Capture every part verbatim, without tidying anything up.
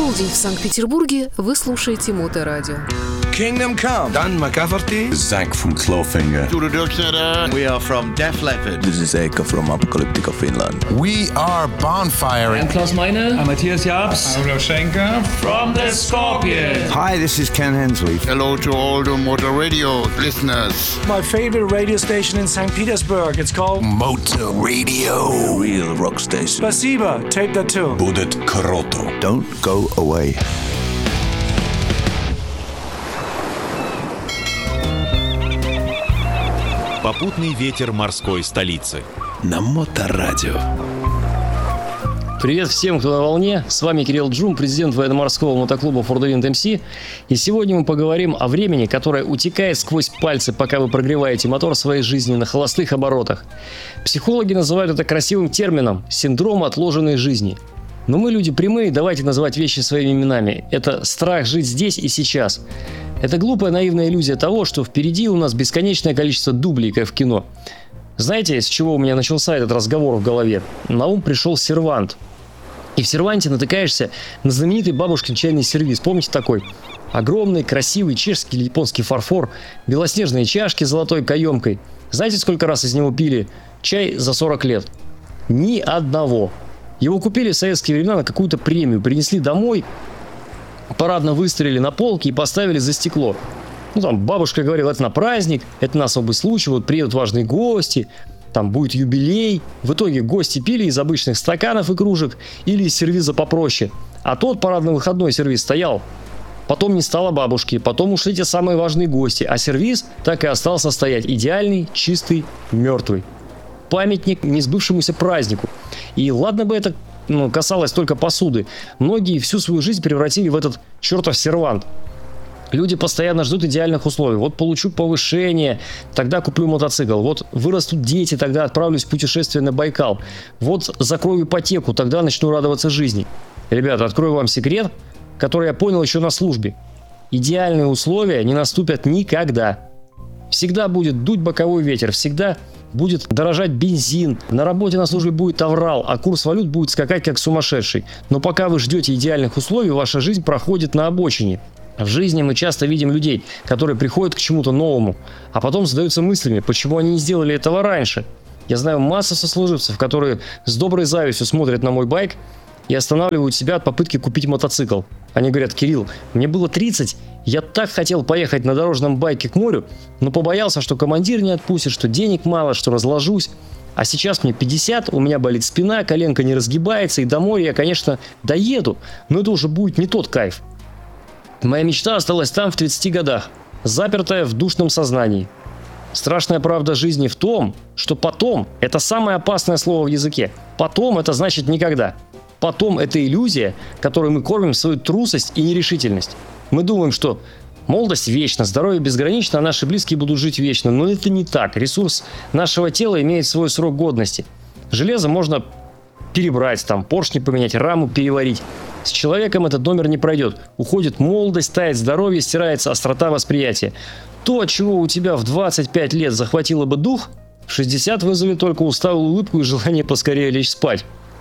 полдень в Санкт-Петербурге. Вы слушаете Моторадио. Kingdom Come. Dan McCafferty. Zack from Clawfinger. We are from Def Leppard. This is Eika from Apocalyptica Finland. We are Bonfire. I'm Klaus Meine. I'm Matthias Jabs. Paolo Schenker. From the Scorpions. Hi, this is Ken Hensley. Hello to all the Motor Radio listeners. My favorite radio station in Saint Petersburg. It's called Motor Radio. A real rock station. Spasiba. Take that too. Будет круто. Don't go away. Попутный ветер морской столицы. На Моторадио. Привет всем, кто на волне. С вами Кирилл Джум, президент военно-морского мотоклуба Ford Wind эм си. И сегодня мы поговорим о времени, которое утекает сквозь пальцы, пока вы прогреваете мотор своей жизни на холостых оборотах. Психологи называют это красивым термином – синдром отложенной жизни. Но мы люди прямые, давайте называть вещи своими именами. Это страх жить здесь и сейчас. Это глупая наивная иллюзия того, что впереди у нас бесконечное количество дублей, как в кино. Знаете, с чего у меня начался этот разговор в голове? На ум пришел сервант. И в серванте натыкаешься на знаменитый бабушкин чайный сервиз. Помните такой? Огромный, красивый чешский или японский фарфор, белоснежные чашки с золотой каемкой. Знаете, сколько раз из него пили чай за сорок лет? Ни одного. Его купили в советские времена на какую-то премию, принесли домой, парадно выставили на полке и поставили за стекло. Ну, там бабушка говорила, это на праздник, это на особый случай, вот приедут важные гости, там будет юбилей. В итоге гости пили из обычных стаканов и кружек или из сервиза попроще. А тот парадно-выходной сервиз стоял. Потом не стало бабушки, потом ушли те самые важные гости, а сервиз так и остался стоять идеальный, чистый, мертвый. Памятник несбывшемуся празднику. И ладно бы это ну, касалось только посуды. Многие всю свою жизнь превратили в этот чертов сервант. Люди постоянно ждут идеальных условий. Вот получу повышение, тогда куплю мотоцикл. Вот вырастут дети, тогда отправлюсь в путешествие на Байкал. Вот закрою ипотеку, тогда начну радоваться жизни. Ребята, открою вам секрет, который я понял еще на службе. Идеальные условия не наступят никогда. Всегда будет дуть боковой ветер, всегда будет дорожать бензин, на работе на службе будет аврал, а курс валют будет скакать как сумасшедший. Но пока вы ждете идеальных условий, ваша жизнь проходит на обочине. В жизни мы часто видим людей, которые приходят к чему-то новому, а потом задаются мыслями, почему они не сделали этого раньше. Я знаю массу сослуживцев, которые с доброй завистью смотрят на мой байк и останавливают себя от попытки купить мотоцикл. Они говорят: Кирилл, мне было тридцать, я так хотел поехать на дорожном байке к морю, но побоялся, что командир не отпустит, что денег мало, что разложусь. А сейчас мне пятьдесят, у меня болит спина, коленка не разгибается, и до моря я, конечно, доеду, но это уже будет не тот кайф. Моя мечта осталась там в тридцати годах, запертая в душном сознании. Страшная правда жизни в том, что потом – это самое опасное слово в языке. Потом – это значит никогда. Потом – это иллюзия, которой мы кормим свою трусость и нерешительность. Мы думаем, что молодость вечна, здоровье безгранично, а наши близкие будут жить вечно. Но это не так. Ресурс нашего тела имеет свой срок годности. Железо можно перебрать, там, поршни поменять, раму переварить. С человеком этот номер не пройдет. Уходит молодость, тает здоровье, стирается острота восприятия. То, от чего у тебя в двадцать пять лет захватило бы дух, в шестьдесят вызовет только усталую улыбку и желание поскорее лечь спать.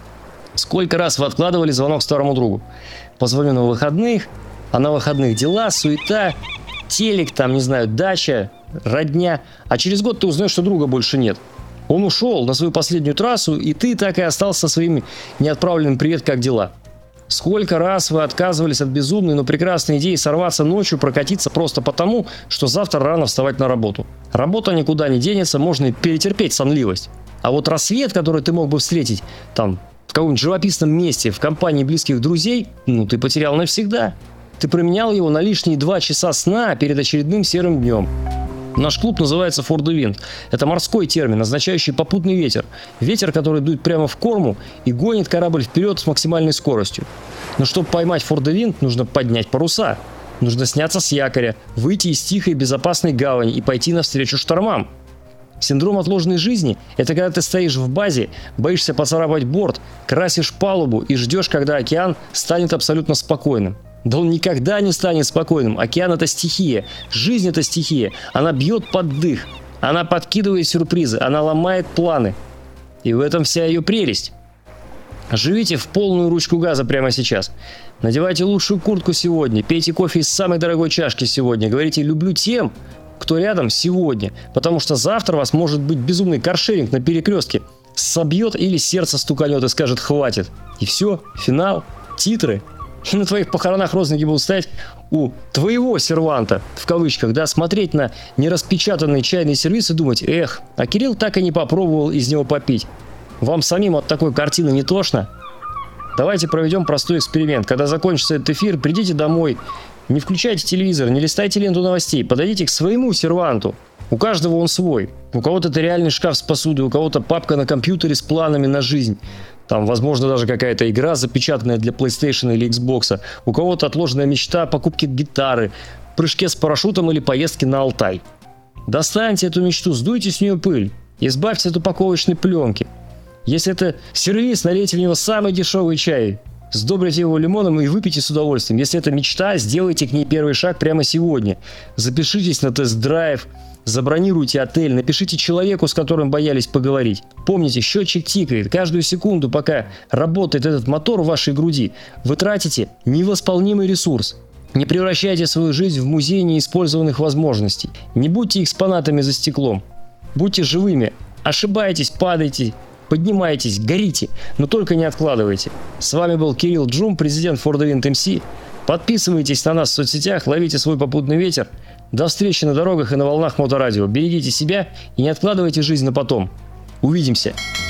Сколько раз вы откладывали звонок старому другу? Позвоню на выходных, а на выходных дела, суета, телек, там, не знаю, дача, родня. А через год ты узнаешь, что друга больше нет. Он ушел на свою последнюю трассу, и ты так и остался со своим неотправленным «привет, как дела?». Сколько раз вы отказывались от безумной, но прекрасной идеи сорваться ночью, прокатиться просто потому, что завтра рано вставать на работу. Работа никуда не денется, можно и перетерпеть сонливость. А вот рассвет, который ты мог бы встретить там в каком-нибудь живописном месте, в компании близких друзей, ну ты потерял навсегда. Ты променял его на лишние два часа сна перед очередным серым днем. Наш клуб называется Ford Wind. Это морской термин, означающий попутный ветер. Ветер, который дует прямо в корму и гонит корабль вперед с максимальной скоростью. Но чтобы поймать Ford Wind, нужно поднять паруса. Нужно сняться с якоря, выйти из тихой безопасной гавани и пойти навстречу штормам. Синдром отложенной жизни – это когда ты стоишь в базе, боишься поцарапать борт, красишь палубу и ждешь, когда океан станет абсолютно спокойным. Да он никогда не станет спокойным. Океан – это стихия. Жизнь – это стихия. Она бьет под дых. Она подкидывает сюрпризы. Она ломает планы. И в этом вся ее прелесть. Живите в полную ручку газа прямо сейчас. Надевайте лучшую куртку сегодня. Пейте кофе из самой дорогой чашки сегодня. Говорите «люблю» тем, кто рядом сегодня. Потому что завтра вас может быть безумный каршеринг на перекрестке. Собьет или сердце стуканет и скажет «хватит». И все, финал, титры. И на твоих похоронах родственники будут стоять у твоего серванта, в кавычках, да, смотреть на нераспечатанный чайный сервиз и думать: эх, а Кирилл так и не попробовал из него попить. Вам самим от такой картины не тошно? Давайте проведем простой эксперимент. Когда закончится этот эфир, придите домой, не включайте телевизор, не листайте ленту новостей, подойдите к своему серванту. У каждого он свой. У кого-то это реальный шкаф с посудой, у кого-то папка на компьютере с планами на жизнь. Там, возможно, даже какая-то игра, запечатанная для PlayStation или Xbox. У кого-то отложенная мечта о покупке гитары, прыжке с парашютом или поездке на Алтай. Достаньте эту мечту, сдуйте с нее пыль, избавьтесь от упаковочной пленки. Если это сервис, налейте в него самый дешевый чай, сдобрите его лимоном и выпейте с удовольствием. Если это мечта, сделайте к ней первый шаг прямо сегодня. Запишитесь на тест-драйв, забронируйте отель, напишите человеку, с которым боялись поговорить. Помните, счетчик тикает. Каждую секунду, пока работает этот мотор в вашей груди, вы тратите невосполнимый ресурс. Не превращайте свою жизнь в музей неиспользованных возможностей. Не будьте экспонатами за стеклом. Будьте живыми. Ошибайтесь, падайте, поднимайтесь, горите, но только не откладывайте. С вами был Кирилл Джум, президент For the Wind эм си. Подписывайтесь на нас в соцсетях, ловите свой попутный ветер. До встречи на дорогах и на волнах Моторадио. Берегите себя и не откладывайте жизнь на потом. Увидимся.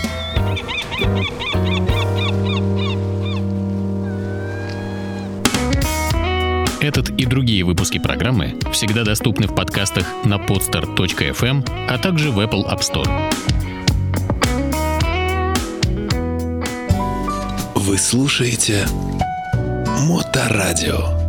Этот и другие выпуски программы всегда доступны в подкастах на podster точка эф эм, а также в Apple App Store. Вы слушаете Моторадио.